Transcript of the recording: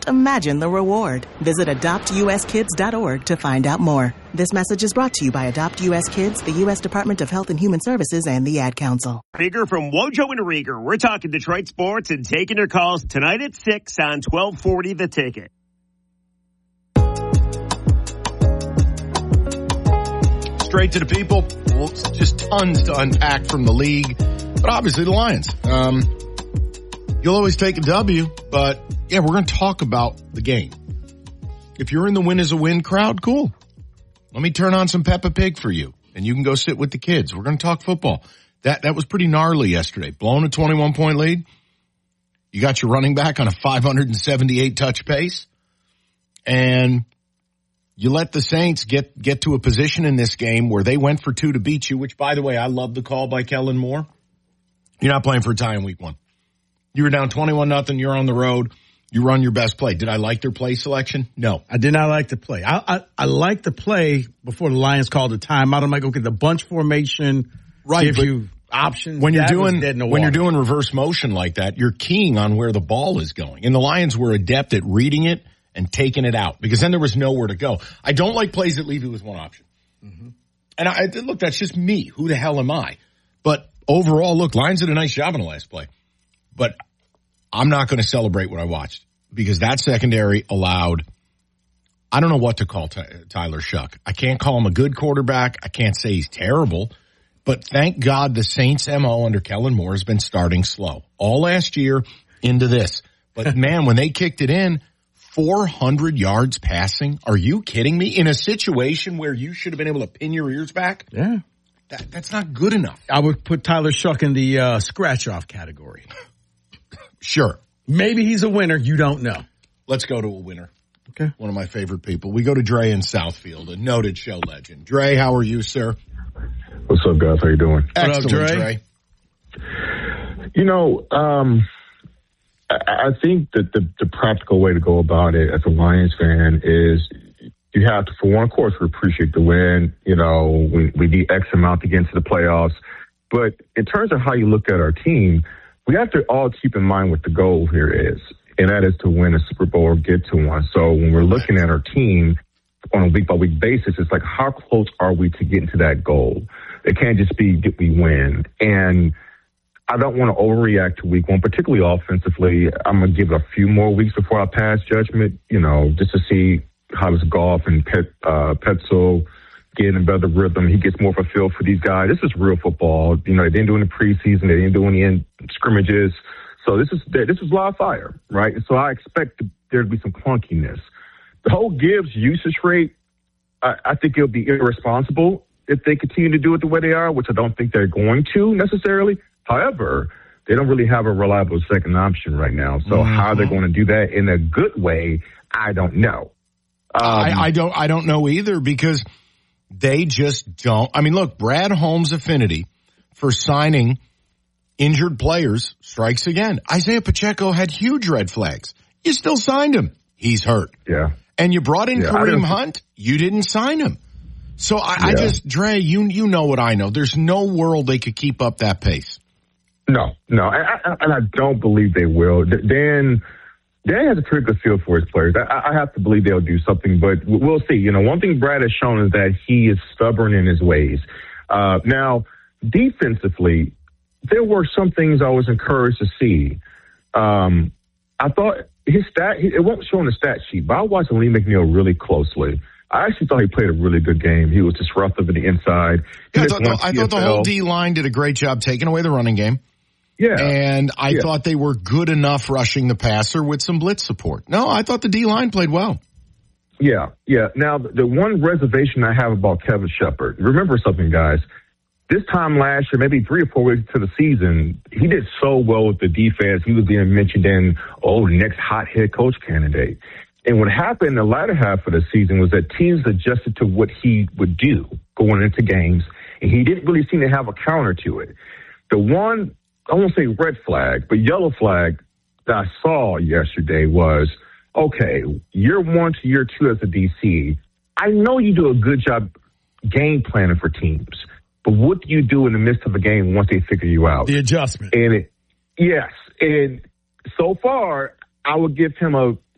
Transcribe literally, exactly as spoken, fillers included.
can't imagine the reward. Visit adopt u s kids dot org to find out more. This message is brought to you by Adopt U S Kids, the U S Department of Health and Human Services, and the Ad Council. Rieger from Wojo and Rieger. We're talking Detroit sports and taking your calls tonight at six on twelve forty The Ticket. Straight to the people. Well, just tons to unpack from the league. But obviously the Lions. Um, you'll always take a W, but yeah, we're going to talk about the game. If you're in the win is a win crowd, cool. Let me turn on some Peppa Pig for you, and you can go sit with the kids. We're going to talk football. That that was pretty gnarly yesterday. Blowing a twenty-one point lead. You got your running back on a five hundred seventy-eight touch pace, and you let the Saints get get to a position in this game where they went for two to beat you, which, by the way, I love the call by Kellen Moore. You're not playing for a tie in week one. You were down twenty-one nothing. You're on the road. You run your best play. Did I like their play selection? No. I did not like the play. I I, I liked the play before the Lions called a timeout. I'm like, okay, the bunch formation right, gives you options. When you're that doing when water. you're doing reverse motion like that, you're keying on where the ball is going. And the Lions were adept at reading it and taking it out because then there was nowhere to go. I don't like plays that leave you with one option. Mm-hmm. And I look, that's just me. Who the hell am I? But overall, look, Lions did a nice job in the last play. But I'm not going to celebrate what I watched because that secondary allowed, I don't know what to call Ty- Tyler Shuck. I can't call him a good quarterback. I can't say he's terrible. But thank God the Saints' M O under Kellen Moore has been starting slow. All last year into this. But, man, when they kicked it in, four hundred yards passing. Are you kidding me? In a situation where you should have been able to pin your ears back? Yeah. That, that's not good enough. I would put Tyler Shuck in the uh, scratch-off category. Sure. Maybe he's a winner. You don't know. Let's go to a winner. Okay. One of my favorite people. We go to Dre in Southfield, a noted show legend. Dre, how are you, sir? What's up, guys? How you doing? Excellent, what up, Dre? Dre. You know, um, I, I think that the, the practical way to go about it as a Lions fan is you have to, for one, of course, we appreciate the win. You know, we, we need X amount to get into the playoffs. But in terms of how you look at our team, we have to all keep in mind what the goal here is, and that is to win a Super Bowl or get to one. So when we're looking at our team on a week-by-week basis, it's like, how close are we to getting to that goal? It can't just be get we win. And I don't want to overreact to week one, particularly offensively. I'm going to give it a few more weeks before I pass judgment, you know, just to see how does Goff and Pet, uh, Petzl get in a better rhythm. He gets more of a feel for these guys. This is real football. You know, they didn't do any preseason. They didn't do any in scrimmages. So this is this is live fire, right? So I expect there to be some clunkiness. The whole Gibbs usage rate, I, I think it'll be irresponsible if they continue to do it the way they are, which I don't think they're going to necessarily. However, they don't really have a reliable second option right now. So mm-hmm. how they're going to do that in a good way, I don't know. Um, I, I don't. I don't know either because they just don't. I mean, look, Brad Holmes' affinity for signing injured players strikes again. Isaiah Pacheco had huge red flags. You still signed him. He's hurt. Yeah. And you brought in yeah, Kareem Hunt. You didn't sign him. So I, yeah. I just, Dre, you you know what I know. There's no world they could keep up that pace. No, no, and I, and I don't believe they will. Dan, Dan has a pretty good feel for his players. I, I have to believe they'll do something, but we'll see. You know, one thing Brad has shown is that he is stubborn in his ways. Uh, now, defensively, there were some things I was encouraged to see. Um, I thought his stat, it won't show on the stat sheet, but I watched Lee McNeil really closely. I actually thought he played a really good game. He was disruptive in the inside. Yeah, I thought, the, I thought the whole D-line did a great job taking away the running game. Yeah. And I yeah. thought they were good enough rushing the passer with some blitz support. No, I thought the D-line played well. Yeah, yeah. Now, the one reservation I have about Kevin Shepard, remember something, guys. This time last year, maybe three or four weeks to the season, he did so well with the defense. He was being mentioned in, oh, next hot head coach candidate. And what happened in the latter half of the season was that teams adjusted to what he would do going into games, and he didn't really seem to have a counter to it. The one, I won't say red flag, but yellow flag that I saw yesterday was, okay, year one to year two as a D C, I know you do a good job game planning for teams, but what do you do in the midst of a game once they figure you out? The adjustment. And it, yes, and so far, I would give him a